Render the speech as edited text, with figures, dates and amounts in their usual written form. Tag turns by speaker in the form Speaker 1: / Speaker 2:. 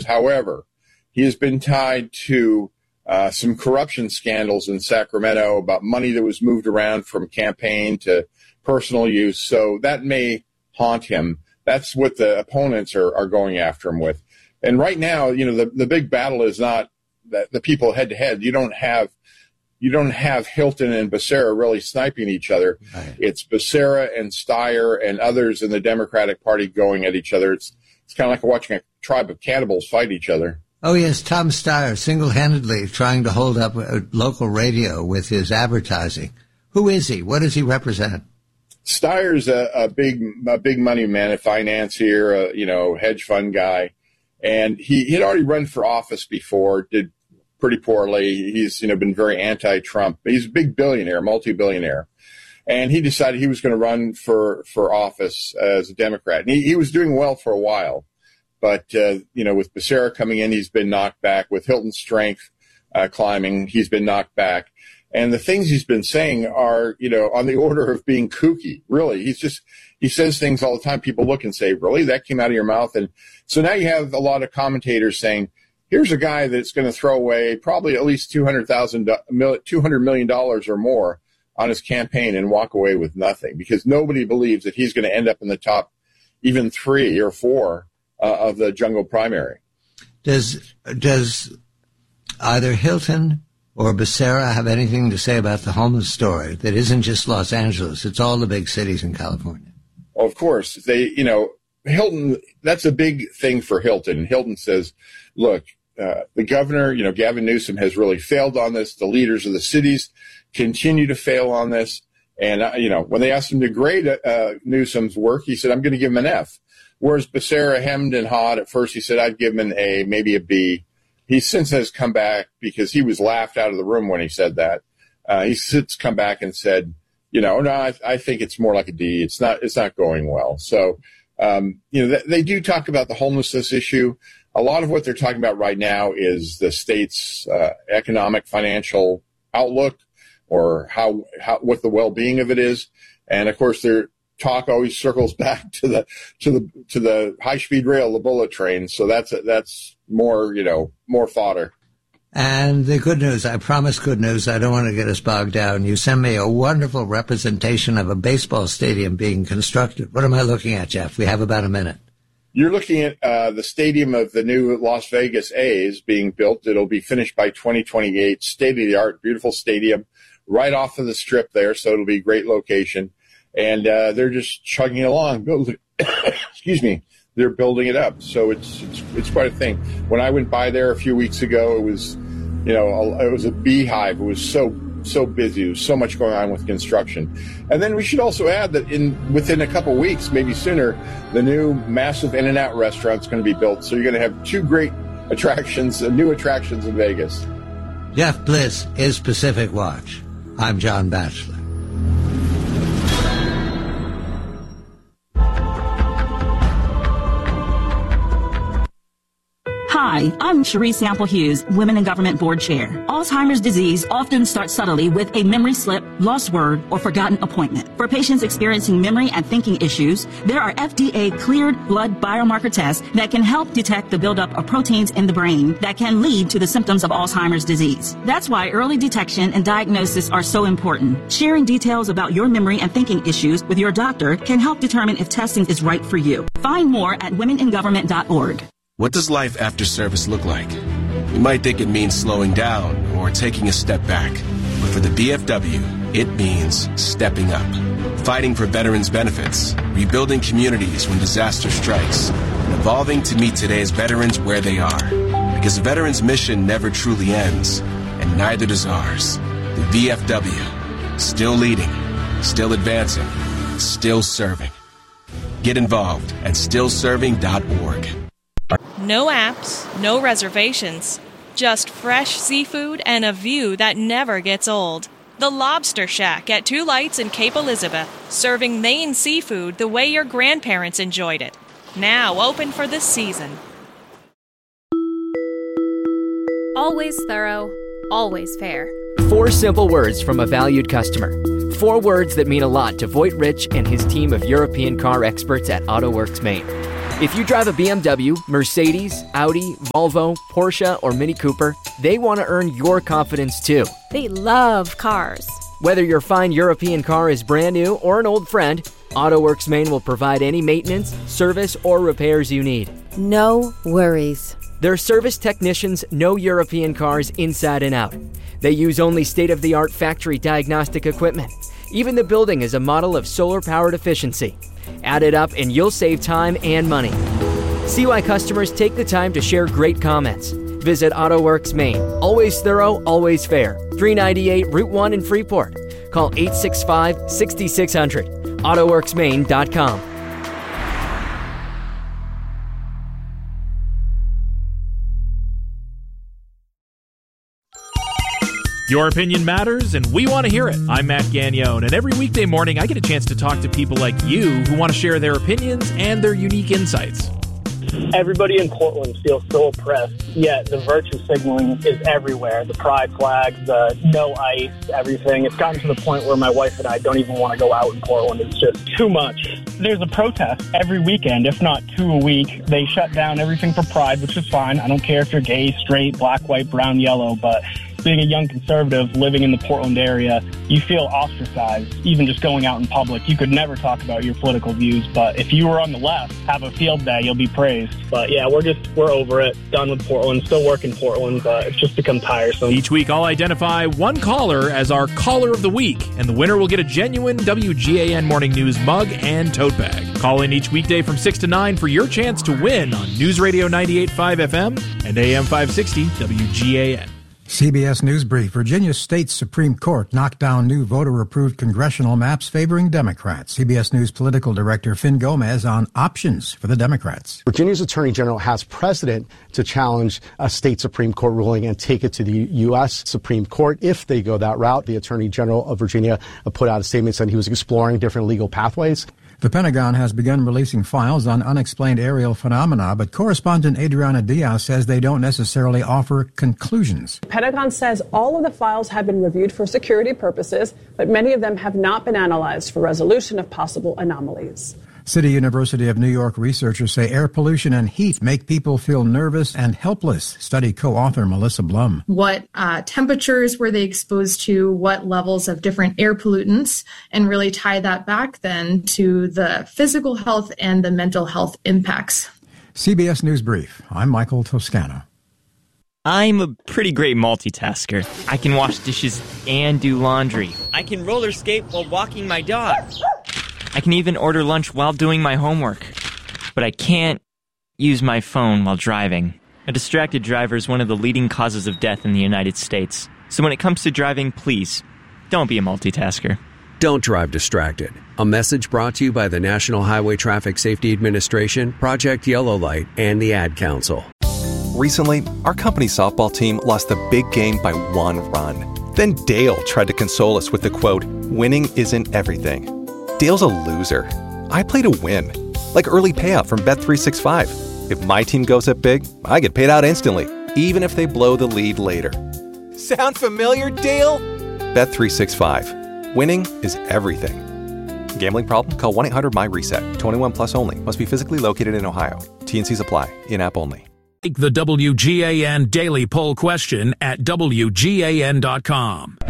Speaker 1: years. However, he has been tied to some corruption scandals in Sacramento about money that was moved around from campaign to personal use. So that may haunt him. That's what the opponents are going after him with. And right now, the big battle is not the people head to head. You don't have Hilton and Becerra really sniping each other. Right. It's Becerra and Steyer and others in the Democratic Party going at each other. It's kind of like watching a tribe of cannibals fight each other.
Speaker 2: Oh, yes, Tom Steyer single-handedly trying to hold up local radio with his advertising. Who is he? What does he represent?
Speaker 1: Steyer's a big money man, a financier, hedge fund guy. And he had already run for office before, did pretty poorly. He's, been very anti-Trump. He's a big billionaire, multi-billionaire. And he decided he was going to run for office as a Democrat. And he was doing well for a while. But, with Becerra coming in, he's been knocked back. With Hilton's strength climbing, he's been knocked back. And the things he's been saying are, on the order of being kooky, really. He says things all the time. People look and say, really? That came out of your mouth? And so now you have a lot of commentators saying, here's a guy that's going to throw away probably at least $200 million or more on his campaign and walk away with nothing, because nobody believes that he's going to end up in the top even 3 or 4 of the jungle primary.
Speaker 2: Does either Hilton or Becerra have anything to say about the homeless story that isn't just Los Angeles? It's all the big cities in California.
Speaker 1: Well, of course. Hilton, that's a big thing for Hilton. Hilton says, look, the governor, Gavin Newsom has really failed on this. The leaders of the cities continue to fail on this. And, when they asked him to grade Newsom's work, he said, I'm going to give him an F. Whereas Becerra hemmed and hawed. At first he said, I'd give him an A, maybe a B. He since has come back, because he was laughed out of the room when he said that. He's since come back and said, no, I think it's more like a D. It's not going well. So, they do talk about the homelessness issue. A lot of what they're talking about right now is the state's economic, financial outlook, or what the well-being of it is. And of course, their talk always circles back to the high-speed rail, the bullet train. So that's more fodder.
Speaker 2: And the good news, I promise good news, I don't want to get us bogged down. You sent me a wonderful representation of a baseball stadium being constructed. What am I looking at, Jeff? We have about a minute.
Speaker 1: You're looking at the stadium of the new Las Vegas A's being built. It'll be finished by 2028. State-of-the-art, beautiful stadium right off of the Strip there, so it'll be a great location. And they're just chugging along, excuse me. They're building it up, so it's quite a thing. When I went by there a few weeks ago, it was a beehive. It was so busy. There was so much going on with construction. And then we should also add that within a couple weeks, maybe sooner, the new massive In-N-Out restaurant's going to be built. So you're going to have 2 great attractions, new attractions in Vegas.
Speaker 2: Jeff Bliss is Pacific Watch. I'm John Batchelor.
Speaker 3: Hi, I'm Cherise Sample Hughes, Women in Government Board Chair. Alzheimer's disease often starts subtly with a memory slip, lost word, or forgotten appointment. For patients experiencing memory and thinking issues, there are FDA-cleared blood biomarker tests that can help detect the buildup of proteins in the brain that can lead to the symptoms of Alzheimer's disease. That's why early detection and diagnosis are so important. Sharing details about your memory and thinking issues with your doctor can help determine if testing is right for you. Find more at womeningovernment.org.
Speaker 4: What does life after service look like? You might think it means slowing down or taking a step back. But for the VFW, it means stepping up. Fighting for veterans' benefits, rebuilding communities when disaster strikes, and evolving to meet today's veterans where they are. Because the veterans' mission never truly ends, and neither does ours. The VFW, still leading, still advancing, still serving. Get involved at stillserving.org.
Speaker 5: No apps, no reservations, just fresh seafood and a view that never gets old. The Lobster Shack at Two Lights in Cape Elizabeth, serving Maine seafood the way your grandparents enjoyed it. Now open for this season.
Speaker 6: Always thorough, always fair.
Speaker 7: 4 simple words from a valued customer. 4 words that mean a lot to Voigt Rich and his team of European car experts at AutoWorks Maine. If you drive a BMW, Mercedes, Audi, Volvo, Porsche, or Mini Cooper, they want to earn your confidence too.
Speaker 6: They love cars.
Speaker 7: Whether your fine European car is brand new or an old friend, AutoWorks Maine will provide any maintenance, service, or repairs you need.
Speaker 8: No worries.
Speaker 7: Their service technicians know European cars inside and out. They use only state-of-the-art factory diagnostic equipment. Even the building is a model of solar-powered efficiency. Add it up and you'll save time and money. See why customers take the time to share great comments. Visit AutoWorks Maine. Always thorough, always fair. 398 Route 1 in Freeport. Call 865-6600. AutoWorksMaine.com.
Speaker 9: Your opinion matters, and we want to hear it. I'm Matt Gagnone, and every weekday morning I get a chance to talk to people like you who want to share their opinions and their unique insights.
Speaker 10: Everybody in Portland feels so oppressed, yet the virtue signaling is everywhere. The pride flags, the no ice, everything. It's gotten to the point where my wife and I don't even want to go out in Portland. It's just too much.
Speaker 11: There's a protest every weekend, if not 2 a week. They shut down everything for pride, which is fine. I don't care if you're gay, straight, black, white, brown, yellow, but being a young conservative living in the Portland area, you feel ostracized, even just going out in public. You could never talk about your political views, but if you were on the left, have a field day, you'll be praised.
Speaker 10: But yeah, we're over it, done with Portland, still work in Portland, but it's just become tiresome.
Speaker 9: Each week I'll identify one caller as our Caller of the Week, and the winner will get a genuine WGAN Morning News mug and tote bag. Call in each weekday from 6 to 9 for your chance to win on News Radio 98.5 FM and AM 560 WGAN.
Speaker 12: CBS News Brief. Virginia State Supreme Court knocked down new voter-approved congressional maps favoring Democrats. CBS News political director Finn Gomez on options for the Democrats.
Speaker 13: Virginia's Attorney General has precedent to challenge a state Supreme Court ruling and take it to the U.S. Supreme Court if they go that route. The Attorney General of Virginia put out a statement saying he was exploring different legal pathways.
Speaker 12: The Pentagon has begun releasing files on unexplained aerial phenomena, but correspondent Adriana Diaz says they don't necessarily offer conclusions.
Speaker 14: The Pentagon says all of the files have been reviewed for security purposes, but many of them have not been analyzed for resolution of possible anomalies.
Speaker 12: City University of New York researchers say air pollution and heat make people feel nervous and helpless. Study co-author Melissa Blum.
Speaker 15: What temperatures were they exposed to, what levels of different air pollutants, and really tie that back then to the physical health and the mental health impacts.
Speaker 12: CBS News Brief. I'm Michael Toscano.
Speaker 16: I'm a pretty great multitasker. I can wash dishes and do laundry. I can roller skate while walking my dog. I can even order lunch while doing my homework. But I can't use my phone while driving. A distracted driver is one of the leading causes of death in the United States. So when it comes to driving, please, don't be a multitasker.
Speaker 17: Don't drive distracted. A message brought to you by the National Highway Traffic Safety Administration, Project Yellow Light, and the Ad Council.
Speaker 18: Recently, our company's softball team lost the big game by 1 run. Then Dale tried to console us with the quote, "Winning isn't everything." Dale's a loser. I play to win. Like early payout from Bet365. If my team goes up big, I get paid out instantly, even if they blow the lead later. Sound familiar, Dale? Bet365. Winning is everything. Gambling problem? Call 1-800-MY-RESET. 21 plus only. Must be physically located in Ohio. T&Cs apply. In-app only.
Speaker 19: Take the WGAN Daily Poll question at WGAN.com.